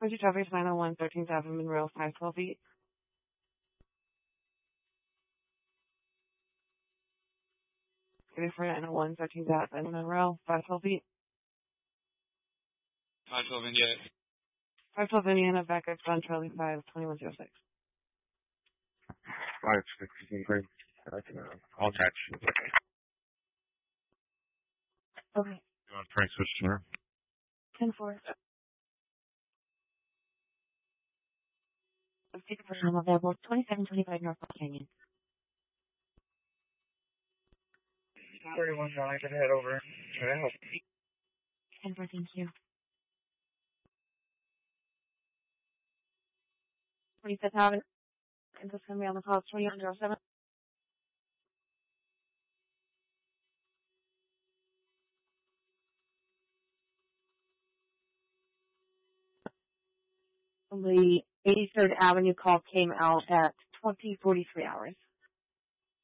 Quincy traffic 901 13th Avenue, Monroe, 512 feet. Ready for 901 13th Avenue, Monroe, 512 feet. 512 Indiana. 512 Indiana, backup on Charlie 5, 2106. 516, all attached. Okay. You want Frank switch to her? 10-4. Let's take a personal available. 2725 North Canyon. 31, I can head over. Try to help. 10-4, thank you. 25th Avenue. And this is going to be on the call 2107. The 83rd Avenue call came out at 20:43 hours.